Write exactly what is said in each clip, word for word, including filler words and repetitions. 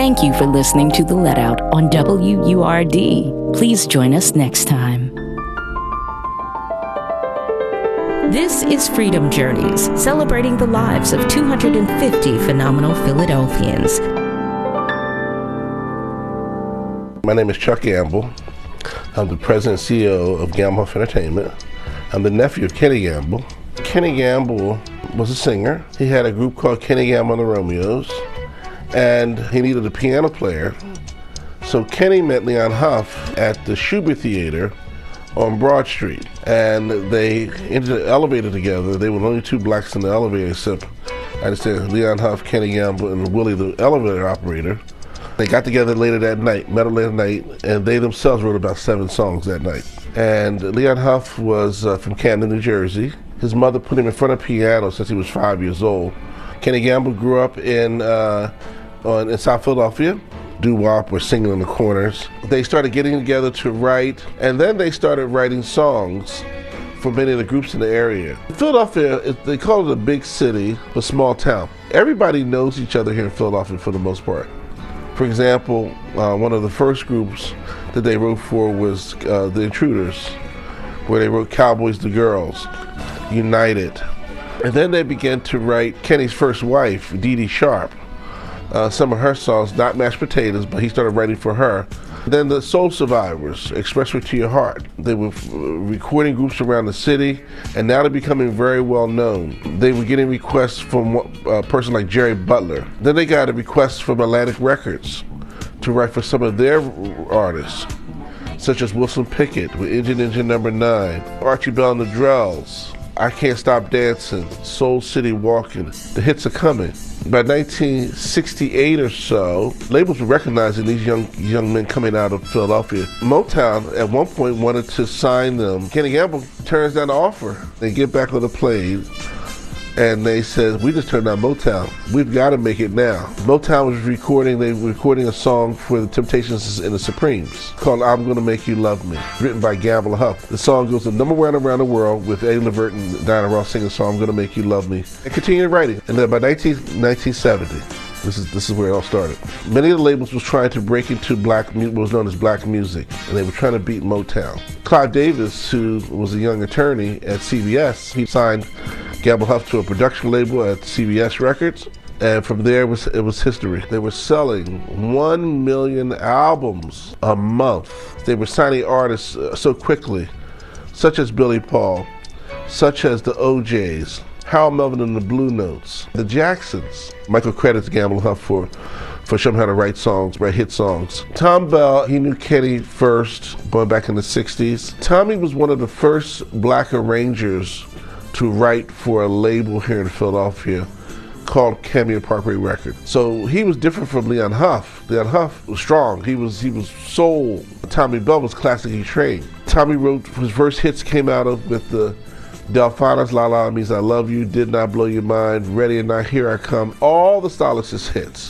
Thank you for listening to The Let Out on W U R D. Please join us next time. This is Freedom Journeys, celebrating the lives of two hundred fifty phenomenal Philadelphians. My name is Chuck Gamble. I'm the president and C E O of Gamble Huff Entertainment. I'm the nephew of Kenny Gamble. Kenny Gamble was a singer. He had a group called Kenny Gamble and the Romeos, and he needed a piano player. So Kenny met Leon Huff at the Shubert Theater on Broad Street, and they entered the elevator together. They were the only two blacks in the elevator, except I understand Leon Huff, Kenny Gamble, and Willie, the elevator operator. They got together later that night, met later that night, and they themselves wrote about seven songs that night. And Leon Huff was uh, from Camden, New Jersey. His mother put him in front of piano since he was five years old. Kenny Gamble grew up in uh, on, in South Philadelphia. Doo-wop or singing in the corners. They started getting together to write, and then they started writing songs for many of the groups in the area. Philadelphia, they call it a big city, a small town. Everybody knows each other here in Philadelphia for the most part. For example, uh, one of the first groups that they wrote for was uh, The Intruders, where they wrote Cowboys to Girls, United. And then they began to write Kenny's first wife, Dee Dee Sharp. Uh, some of her songs, not Mashed Potatoes, but he started writing for her. Then the Soul Survivors, Expressway to Your Heart. They were f- recording groups around the city, and now they're becoming very well known. They were getting requests from a person like Jerry Butler. Then they got a request from Atlantic Records to write for some of their artists, such as Wilson Pickett with Engine Engine Number Nine, Archie Bell and the Drells, I Can't Stop Dancing, Soul City Walking. The hits are coming. By nineteen sixty-eight or so, labels were recognizing these young young men coming out of Philadelphia. Motown at one point wanted to sign them. Kenny Gamble turns down the offer. They get back on the plane, and they said, we just turned down Motown. We've got to make it now. Motown was recording, they were recording a song for the Temptations and the Supremes called I'm Gonna Make You Love Me, written by Gamble and Huff. The song goes to number one around the world with Eddie Levert and Diana Ross singing the song I'm Gonna Make You Love Me, and continued writing. And then by nineteen seventy, this is this is where it all started. Many of the labels was trying to break into black, what was known as black music, and they were trying to beat Motown. Clive Davis, who was a young attorney at C B S, he signed Gamble Huff to a production label at C B S Records, and from there it was, it was history. They were selling one million albums a month. They were signing artists uh, so quickly, such as Billy Paul, such as the O Js, Harold Melvin and the Blue Notes, the Jacksons. Michael credits Gamble Huff for for showing him how to write songs, write hit songs. Tom Bell, he knew Kenny first, going back in the sixties. Tommy was one of the first black arrangers to write for a label here in Philadelphia called Cameo Parkway Records. So he was different from Leon Huff. Leon Huff was strong. He was he was soul. Tommy Bell was classically trained. Tommy wrote, his first hits came out of with the Delfina's La La Means I Love You, Did Not Blow Your Mind, Ready or Not, Here I Come, all the Stylist hits.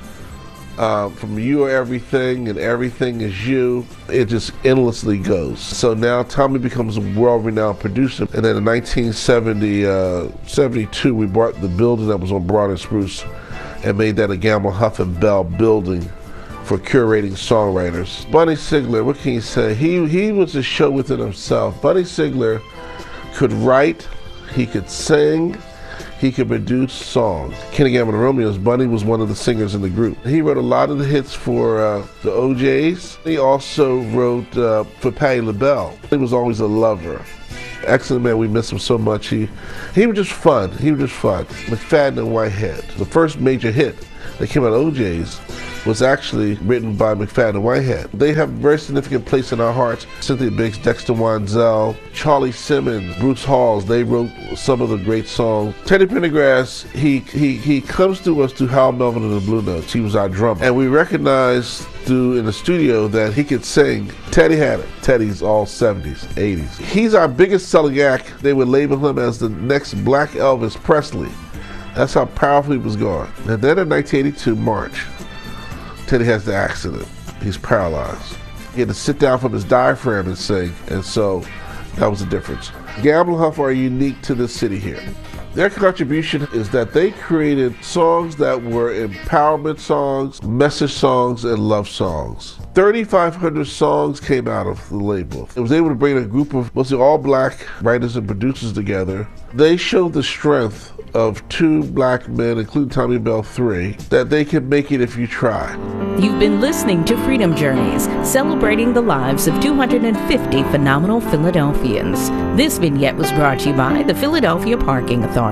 Um, from You Are Everything and Everything Is You, it just endlessly goes. So now Tommy becomes a world-renowned producer, and then in nineteen seventy, uh, seventy-two, we bought the building that was on Broad and Spruce and made that a Gamble Huff and Bell building for curating songwriters. Bunny Sigler, what can you say? He, he was a show within himself. Bunny Sigler could write, he could sing, he could produce songs. Kenny Gamble and the Romeos, Bunny was one of the singers in the group. He wrote a lot of the hits for uh, the O Js. He also wrote uh, for Patti LaBelle. He was always a lover. Excellent man, we miss him so much. He he was just fun, he was just fun. McFadden and Whitehead, the first major hit that came out of O Js was actually written by McFadden and Whitehead. They have a very significant place in our hearts. Cynthia Biggs, Dexter Wansel, Charlie Simmons, Bruce Halls, they wrote some of the great songs. Teddy Pendergrass, he he he comes to us through Hal Melvin and the Blue Notes. He was our drummer. And we recognized through in the studio that he could sing. Teddy had it. Teddy's all seventies, eighties. He's our biggest selling act. They would label him as the next Black Elvis Presley. That's how powerful he was going. And then in nineteen eighty-two, March, Teddy has the accident. He's paralyzed. He had to sit down from his diaphragm and sing, and so that was the difference. Gamble and Huff are unique to this city here. Their contribution is that they created songs that were empowerment songs, message songs, and love songs. thirty-five hundred songs came out of the label. It was able to bring a group of mostly all black writers and producers together. They showed the strength of two black men, including Tommy Bell three, that they can make it if you try. You've been listening to Freedom Journeys, celebrating the lives of two hundred fifty phenomenal Philadelphians. This vignette was brought to you by the Philadelphia Parking Authority.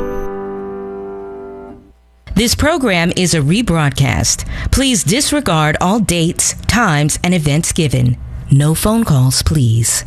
This program is a rebroadcast. Please disregard all dates, times, and events given. No phone calls, please.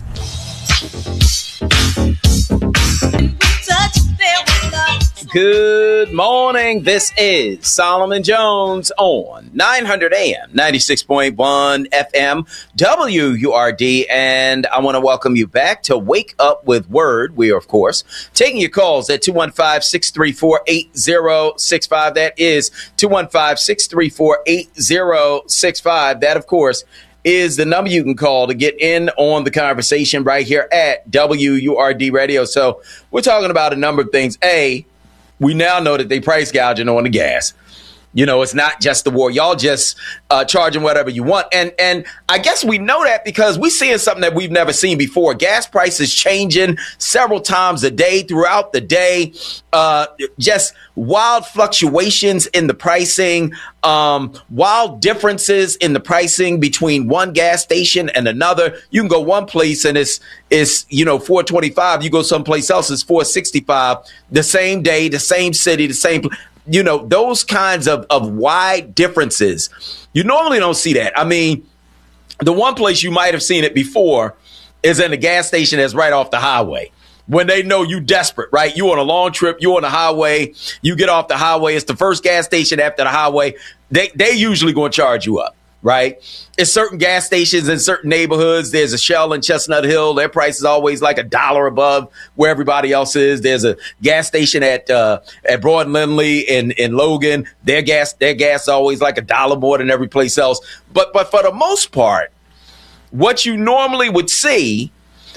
Good morning. This is Solomon Jones on nine hundred A M, ninety-six point one F M, W U R D. And I want to welcome you back to Wake Up with Word. We are, of course, taking your calls at two one five, six three four, eight zero six five. That is two one five, six three four, eight zero six five. That, of course, is the number you can call to get in on the conversation right here at W U R D Radio. So we're talking about a number of things. A, we now know that they price gouging on the gas. You know, it's not just the war. Y'all just uh, charging whatever you want. And and I guess we know that because we're seeing something that we've never seen before. Gas prices changing several times a day throughout the day. Uh, just wild fluctuations in the pricing, um, wild differences in the pricing between one gas station and another. You can go one place and it's, it's you know, four twenty-five. You go someplace else, it's four sixty-five. The same day, the same city, the same place. You know, those kinds of, of wide differences, you normally don't see that. I mean, the one place you might have seen it before is in a gas station that's right off the highway. When they know you desperate, right? You on a long trip, you on the highway, you get off the highway. It's the first gas station after the highway. They they usually going to charge you up, right? It's certain gas stations in certain neighborhoods. There's a Shell in Chestnut Hill. Their price is always like a dollar above where everybody else is. There's a gas station at uh, at Broad and Lindley in, in Logan. Their gas their gas is always like a dollar more than every place else. But but for the most part, what you normally would see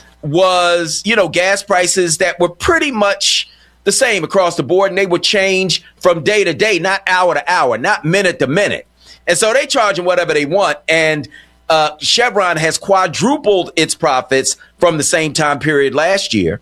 was, you know, gas prices that were pretty much the same across the board, and they would change from day to day, not hour to hour, not minute to minute. And so they charge them whatever they want. And uh, Chevron has quadrupled its profits from the same time period last year.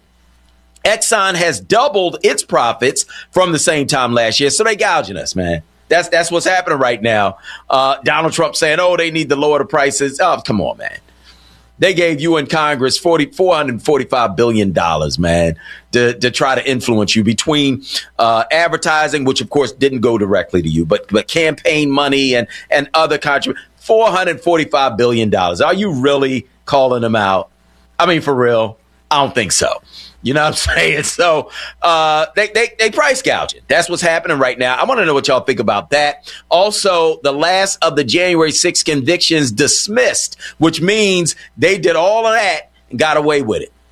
Exxon has doubled its profits from the same time last year. So they gouging us, man. That's that's what's happening right now. Uh, Donald Trump saying, oh, they need to lower the prices. Oh, come on, man. They gave you in Congress four hundred forty-five billion dollars, man, to, to try to influence you between uh, advertising, which, of course, didn't go directly to you, but but campaign money and, and other contributions. four hundred forty-five billion dollars. Are you really calling them out? I mean, for real? I don't think so. You know what I'm saying? So uh, they, they they price gouging. That's what's happening right now. I want to know what y'all think about that. Also, the last of the January sixth convictions dismissed, which means they did all of that and got away with it.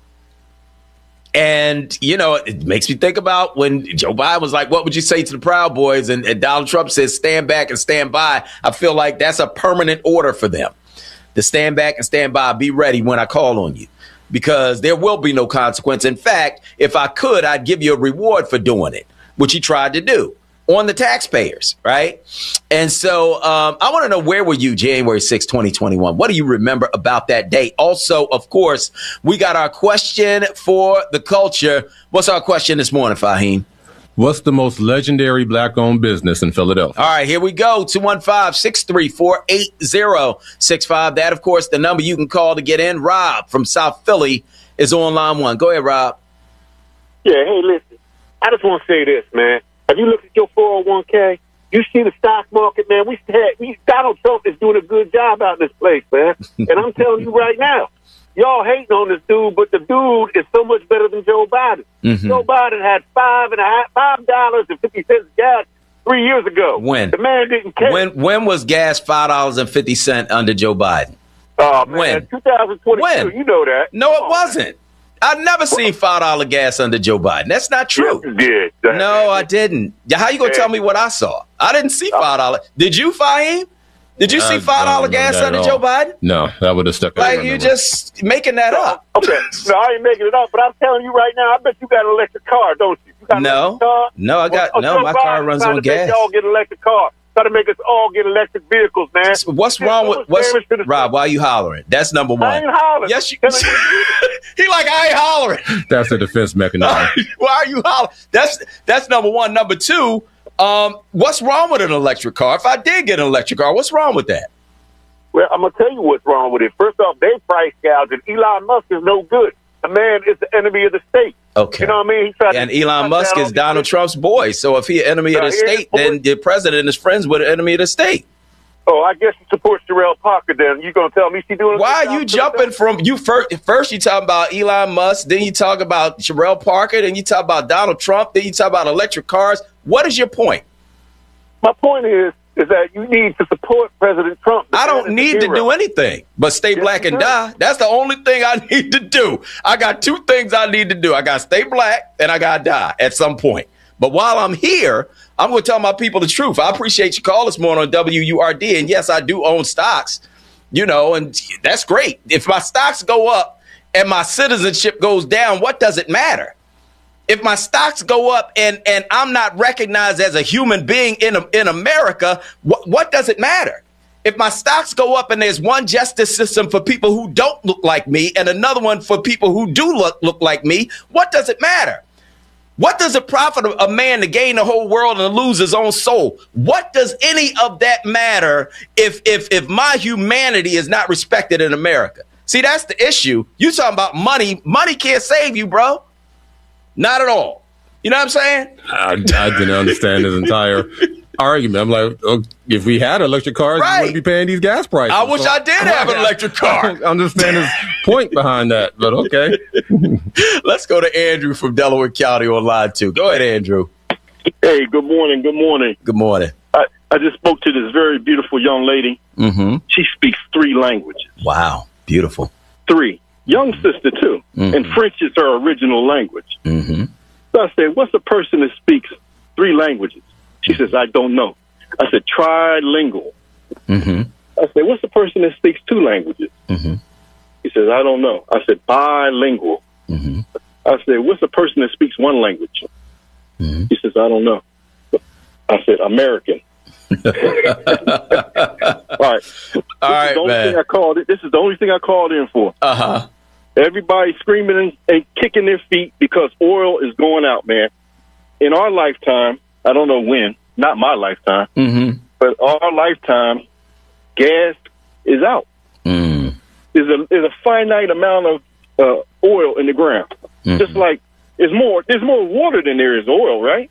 And, you know, it makes me think about when Joe Biden was like, what would you say to the Proud Boys? And, and Donald Trump says, stand back and stand by. I feel like that's a permanent order for them to stand back and stand by. Be ready when I call on you. Because there will be no consequence. In fact, if I could, I'd give you a reward for doing it, which he tried to do on the taxpayers, right? And so um, I want to know, where were you January sixth, twenty twenty-one? What do you remember about that day? Also, of course, we got our question for the culture. What's our question this morning, Fahim? What's the most legendary black-owned business in Philadelphia? All right, here we go. two one five, six three four, eight zero six five. That, of course, the number you can call to get in. Rob from South Philly is on line one. Go ahead, Rob. Yeah, hey, listen. I just want to say this, man. Have you looked at your four oh one k? You see the stock market, man. We had we, Donald Trump is doing a good job out in this place, man. And I'm telling you right now, y'all hating on this dude, but the dude is so much better than Joe Biden. Mm-hmm. Joe Biden had five and a half, five dollars and fifty cents gas three years ago. When the man didn't care. When when was gas five dollars and fifty cents under Joe Biden? Oh man, when? twenty twenty-two. When? You know that? No, it wasn't. I've never seen five dollar gas under Joe Biden. That's not true. Yes, you did. No, I didn't. How you gonna tell me what I saw? I didn't see five dollars. Did you, Fahim? Did you see I five dollar don't gas remember under that Joe at all. Biden? No, that would have stuck out. Like you just making that up. Okay, no, I ain't making it up, but I'm telling you right now, I bet you got an electric car, don't you? You got an No. electric car? No, I got Well, no. Joe My Biden car runs trying on to make gas. y'all get an electric car. Try to make us all get electric vehicles, man. What's Shit, wrong so with much what's damage to the- Rob? Why are you hollering? That's number one. I ain't hollering. Yes, you. Can I- He like I ain't hollering. That's a defense mechanism. Why are you hollering? That's that's number one. Number two, um, what's wrong with an electric car? If I did get an electric car, what's wrong with that? Well, I'm gonna tell you what's wrong with it. First off, they price gouging. Elon Musk is no good. The man is the enemy of the state. Okay. You know what I mean? He tried And to Elon Musk is Donald Trump's boy. So if he's an enemy of No, the he ain't state, boy. then the president is friends with an enemy of the state. Oh, I guess he supports Jarrell Parker. Then you gonna tell me she doing? a Why good are you job jumping too? from you first? First you talk about Elon Musk, then you talk about Jarrell Parker, then you talk about Donald Trump, then you talk about electric cars. What is your point? My point is, is that you need to support President Trump. The I man don't is a need to hero. do anything but stay Yes, black you and do. die. That's the only thing I need to do. I got two things I need to do. I got to stay black and I got to die at some point. But while I'm here, I'm going to tell my people the truth. I appreciate you calling this morning on W U R D. And yes, I do own stocks, you know, and that's great. If my stocks go up and my citizenship goes down, what does it matter? If my stocks go up and, and I'm not recognized as a human being in, in America, what, what does it matter? If my stocks go up and there's one justice system for people who don't look like me and another one for people who do look, look like me, what does it matter? What does it profit a man to gain the whole world and lose his own soul? What does any of that matter if if if my humanity is not respected in America? See, that's the issue. You talking about money. Money can't save you, bro. Not at all. You know what I'm saying? I, I didn't understand his entire argument. I'm like, oh, if we had electric cars, Right. we wouldn't be paying these gas prices. I wish So- I did have an electric I car. don't understand his point behind that, but okay. Let's go to Andrew from Delaware County on line two. Go ahead, Andrew. Hey, good morning. Good morning. Good morning. I, I just spoke to this very beautiful young lady. Mm-hmm. She speaks three languages. Wow. Beautiful. Three. Young sister, too. Mhm. And French is her original language. Mm-hmm. So I said, what's a person that speaks three languages? She says, I don't know. I said, trilingual. Mm-hmm. I said, what's a person that speaks two languages? Mm-hmm. He says, I don't know. I said, bilingual. Mm-hmm. I said, what's a person that speaks one language? Mm-hmm. He says, I don't know. I said, American. All right. This All is right, the only man. thing I called it. This is the only thing I called in for. Uh-huh. Everybody screaming and, and kicking their feet because oil is going out, man. In our lifetime, I don't know when, not my lifetime, Mm-hmm. but our lifetime, gas is out. Mm. There's a there's a finite amount of uh, oil in the ground. Mhm. Just like there's more there's more water than there is oil, right?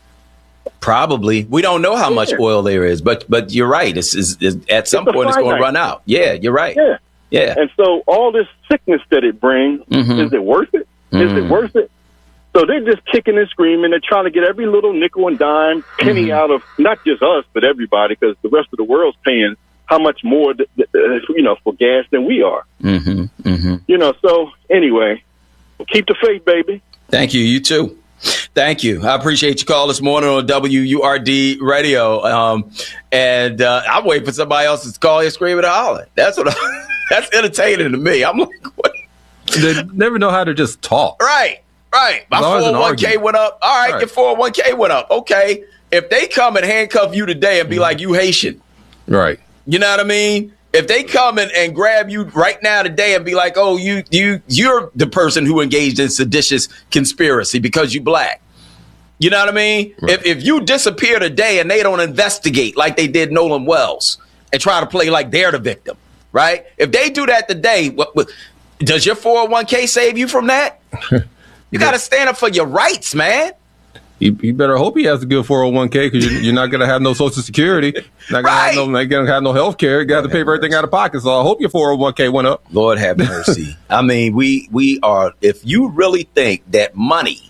Probably. We don't know how much Yeah. oil there is, but but you're right. It's, it's, it's at some It's a point it's going to finite. run out. Yeah, you're right. Yeah. Yeah. And so all this sickness that it brings, Mhm. is it worth it? Is Mhm. it worth it? So they're just kicking and screaming. They're trying to get every little nickel and dime, penny Mhm. out of not just us, but everybody, because the rest of the world's paying how much more, th- th- uh, you know, for gas than we are. Mm-hmm. Mm-hmm. You know, so anyway, keep the faith, baby. Thank you. You too. Thank you. I appreciate your call this morning on W U R D radio. Um, and uh, I'm waiting for somebody else to call you screaming and hollering. That's what I, that's entertaining to me. I'm like, what? They never know how to just talk. Right, right. My As long as four an oh one k argument. went up. All right, Right. your four oh one k went up. Okay. If they come and handcuff you today and be like, you Haitian, Right. you know what I mean? If they come in and grab you right now today and be like, oh, you you you're the person who engaged in seditious conspiracy because you black. You know what I mean? Right. If if you disappear today and they don't investigate like they did Nolan Wells and try to play like they're the victim, right? If they do that today, what, what does your four oh one k save you from that? You got to stand up for your rights, man. You, you better hope he has a good four oh one k because you're, you're not going to have no Social Security. Not going Right. to have no, not gonna have no health care. You got to pay for everything out of pocket. So I hope your four oh one k went up. Lord have mercy. I mean, we we are. If you really think that money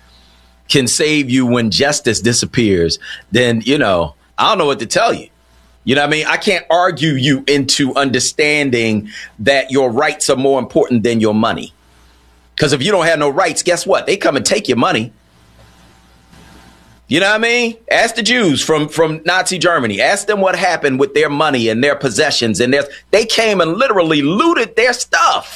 can save you when justice disappears, then you know I don't know what to tell you. You know what I mean? I can't argue you into understanding that your rights are more important than your money. Because if you don't have no rights, guess what? They come and take your money. You know what I mean? Ask the Jews from, from Nazi Germany. Ask them what happened with their money and their possessions. And their, they came and literally looted their stuff.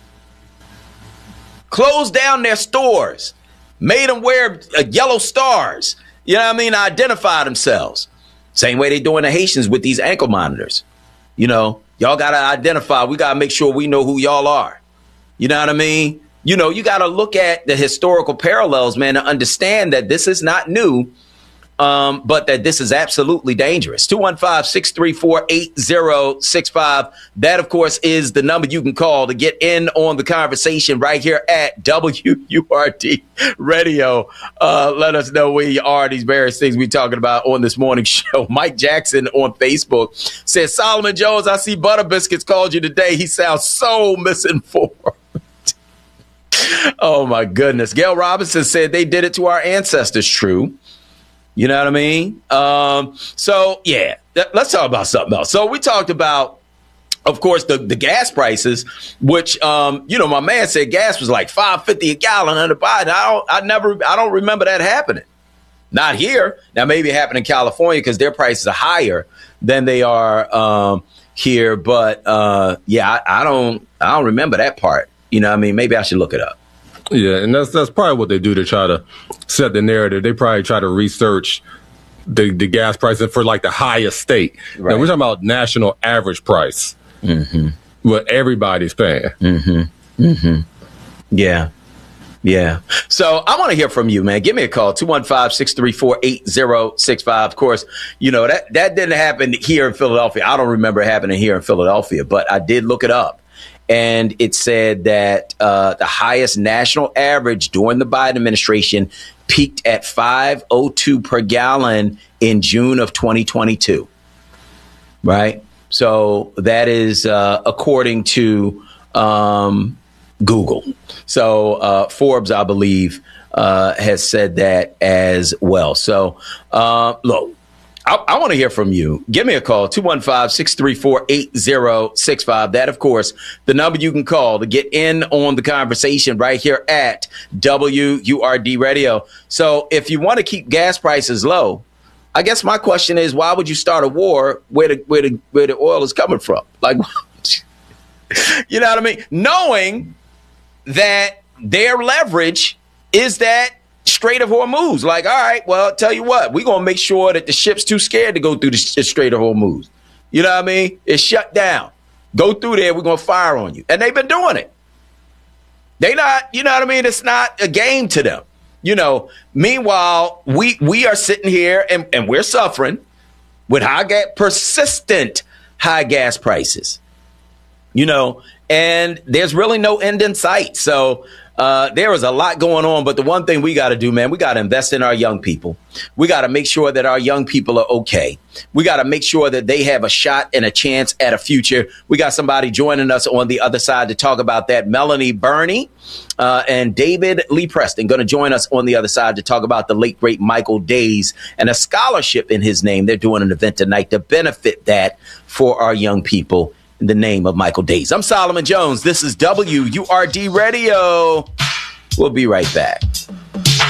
Closed down their stores. Made them wear uh, yellow stars. You know what I mean? Identify themselves. Same way they doing the Haitians with these ankle monitors. You know, y'all got to identify. We got to make sure we know who y'all are. You know what I mean? You know, you got to look at the historical parallels, man, to understand that this is not new, um, but that this is absolutely dangerous. two one five, six three four, eight zero six five. That, of course, is the number you can call to get in on the conversation right here at W U R D Radio. Uh, let us know where you are, these various things we're talking about on this morning show. Mike Jackson on Facebook says, Solomon Jones, I see Butter Biscuits called you today. He sounds so misinformed. Oh, my goodness. Gail Robinson said they did it to our ancestors. True. You know what I mean? Um, so, yeah, th- let's talk about something else. So we talked about, of course, the, the gas prices, which, um, you know, my man said gas was like five fifty a gallon under Biden. I don't, I never, I don't remember that happening. Not here. Now, maybe it happened in California because their prices are higher than they are um, here. But, uh, yeah, I, I don't, I don't remember that part. You know what I mean? Maybe I should look it up. Yeah, and that's that's probably what they do to try to set the narrative. They probably try to research the, the gas prices for like the highest state. Right. Now, we're talking about national average price, mm-hmm. what everybody's paying. Mm-hmm. Mm-hmm. Yeah. Yeah. So I want to hear from you, man. Give me a call, two one five, six three four, eight zero six five. Of course, you know, that, that didn't happen here in Philadelphia. I don't remember it happening here in Philadelphia, but I did look it up. And it said that uh, the highest national average during the Biden administration peaked at five oh two per gallon in June of twenty twenty-two. Right. So that is uh, according to um, Google. So uh, Forbes, I believe, uh, has said that as well. So, uh, look. I, I want to hear from you. Give me a call, two one five, six three four, eight zero six five. That, of course, the number you can call to get in on the conversation right here at W U R D Radio. So if you want to keep gas prices low, I guess my question is, why would you start a war where the, where the, where the oil is coming from? Like, you know what I mean? Knowing that their leverage is that Strait of Hormuz. Like, all right, well, tell you what, we're going to make sure that the ship's too scared to go through the Strait of Hormuz. You know what I mean? It's shut down. Go through there. We're going to fire on you. And they've been doing it. They not, you know what I mean? It's not a game to them. You know, meanwhile, we we are sitting here and, and we're suffering with high gas, persistent high gas prices. You know, and there's really no end in sight. So, Uh, there is a lot going on, but the one thing we got to do, man, we got to invest in our young people. We got to make sure that our young people are okay. We got to make sure that they have a shot and a chance at a future. We got somebody joining us on the other side to talk about that. Melanie Burney uh, and David Lee Preston going to join us on the other side to talk about the late, great Michael Days and a scholarship in his name. They're doing an event tonight to benefit that for our young people. In the name of Michael Days. I'm Solomon Jones. This is W U R D Radio. We'll be right back.